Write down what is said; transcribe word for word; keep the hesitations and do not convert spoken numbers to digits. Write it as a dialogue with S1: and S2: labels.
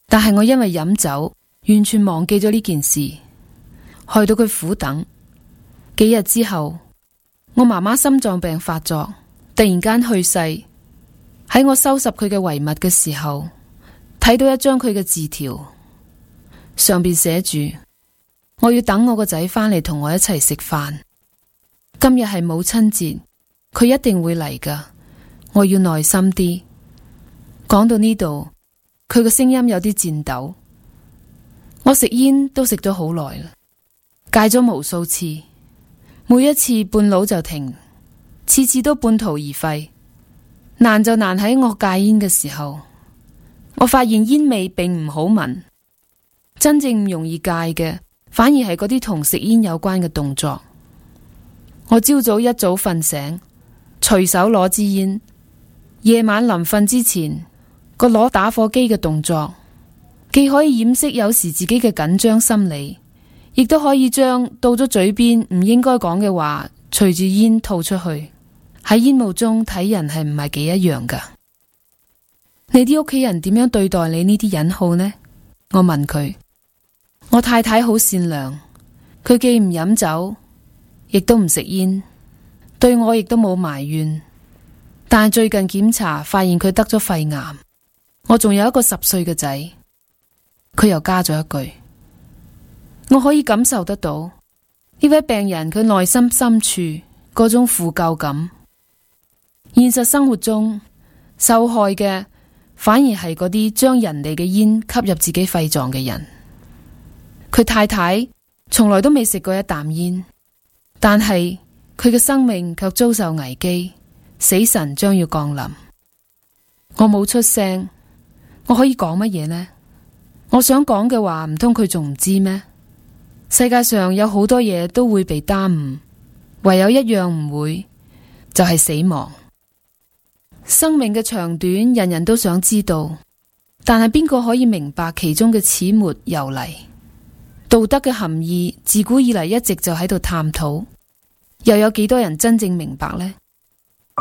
S1: 但係我因為飲酒，完全忘記咗呢件事，害到佢苦等。幾日之後，我媽媽心臟病發作，突然間去世。喺我收拾佢嘅遺物嘅時候，睇到一張佢嘅字條，上邊寫住：我要等我個仔返嚟同我一齊食飯。今日係母親節，佢一定會嚟㗎，我要耐心啲。講到呢度，佢個聲音有啲顫抖。我食煙都食咗好耐啦，戒咗無數次，每一次半路就停，次次都半途而廢。難就難喺我戒煙嘅時候，我發現煙味並唔好聞。真正唔容易戒嘅，反而係嗰啲同食煙有關嘅動作。我朝早一早瞓醒，隨手攞支煙；夜晚臨瞓之前，個攞打火機嘅動作，既可以掩飾有時自己嘅緊張心理，亦都可以將到咗嘴邊唔應該講嘅話，隨住煙吐出去。喺煙霧中睇人係唔係幾一樣噶？你啲屋企人點樣對待你呢啲隱好呢？我問佢。我太太好善良，佢既唔飲酒，亦都唔食煙，對我亦都冇埋怨。但係最近檢查發現佢得咗肺癌，我仲有一個十歲嘅仔。佢又加咗一句：我可以感受得到呢位病人佢內心深處嗰種負疚感。現實生活中，受害嘅反而係嗰啲將人哋嘅煙吸入自己肺臟嘅人。佢太太從來都未食過一啖煙，但係佢嘅生命卻遭受危機，死神將要降臨。我冇出聲，我可以講乜嘢呢？我想講嘅話，唔通佢仲唔知咩？世界上有好多嘢都會被耽誤，唯有一樣唔會，就係死亡。生命嘅長短，人人都想知道，但係邊個可以明白其中嘅始末由嚟？道德嘅含義，自古以嚟一直就喺度探討，又有幾多人真正明白呢？